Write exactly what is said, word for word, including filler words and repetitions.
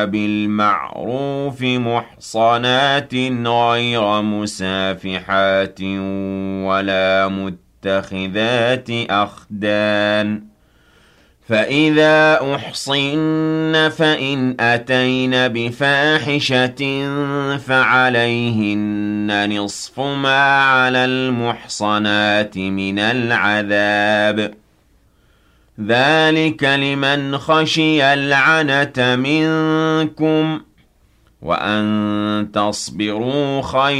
بِالْمَعْرُوفِ مُحْصَنَاتٍ غَيْرَ مُسَافِحَاتٍ وَلَا مُتَّخِذَاتِ أَخْدَانٍ ۚ فَإِذَا أُحْصِنَّ فَإِنْ أَتَيْنَ بِفَاحِشَةٍ فَعَلَيْهِنَّ نِصْفُ مَا عَلَى الْمُحْصَنَاتِ مِنَ الْعَذَابِ ۚ ذَٰلِكَ لِمَنْ خَشِيَ الْعَنَتَ مِنكُمْ ۚ وَأَن تَصْبِرُوا خَيْرٌ